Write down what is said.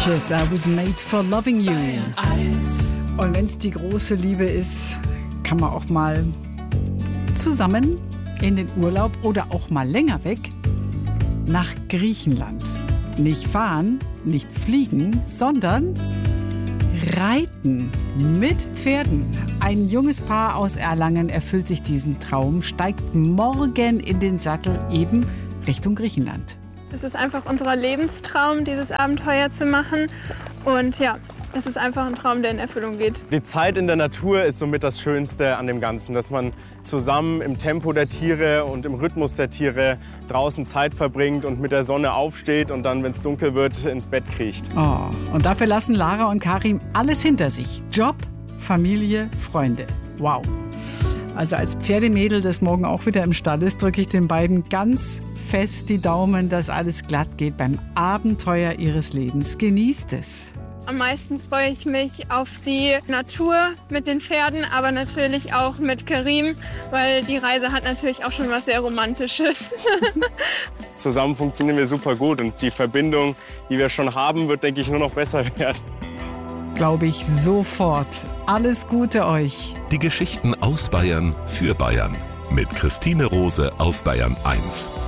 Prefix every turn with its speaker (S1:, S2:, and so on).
S1: Yes, I was made for loving you. Und wenn es die große Liebe ist, kann man auch mal zusammen in den Urlaub oder auch mal länger weg nach Griechenland. Nicht fahren, nicht fliegen, sondern reiten mit Pferden. Ein junges Paar aus Erlangen erfüllt sich diesen Traum, steigt morgen in den Sattel eben Richtung Griechenland.
S2: Es ist einfach unser Lebenstraum, dieses Abenteuer zu machen. Und ja, es ist einfach ein Traum, der in Erfüllung geht.
S3: Die Zeit in der Natur ist somit das Schönste an dem Ganzen, dass man zusammen im Tempo der Tiere und im Rhythmus der Tiere draußen Zeit verbringt und mit der Sonne aufsteht und dann, wenn es dunkel wird, ins Bett kriecht.
S1: Oh, und dafür lassen Lara und Karim alles hinter sich. Job, Familie, Freunde. Wow. Also als Pferdemädel, das morgen auch wieder im Stall ist, drücke ich den beiden ganz fest die Daumen, dass alles glatt geht beim Abenteuer ihres Lebens. Genießt es.
S2: Am meisten freue ich mich auf die Natur mit den Pferden, aber natürlich auch mit Karim, weil die Reise hat natürlich auch schon was sehr Romantisches.
S3: Zusammen funktionieren wir super gut und die Verbindung, die wir schon haben, wird, denke ich, nur noch besser werden.
S1: Glaube ich sofort. Alles Gute euch.
S4: Die Geschichten aus Bayern für Bayern mit Christine Rose auf Bayern 1.